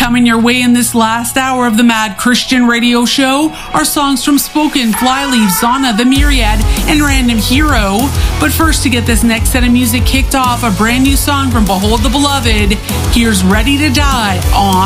Coming your way in this last hour of the Mad Christian Radio Show are songs from Spoken, Flyleaf, Zana, The Myriad, and Random Hero. But first, to get this next set of music kicked off, a brand new song from Behold the Beloved. Here's Ready to Die on